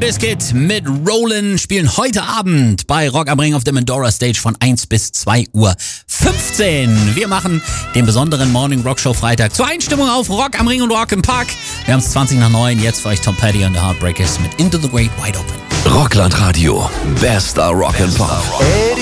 Bizkit mit Rollin spielen heute Abend bei Rock am Ring auf der Mandora Stage von 1 bis 2:15 Uhr. Wir machen den besonderen Morning Rock Show Freitag zur Einstimmung auf Rock am Ring und Rock im Park. Wir haben es 20:09, jetzt für euch Tom Petty und the Heartbreakers mit Into the Great Wide Open. Rockland Radio, bester Rock and Pop.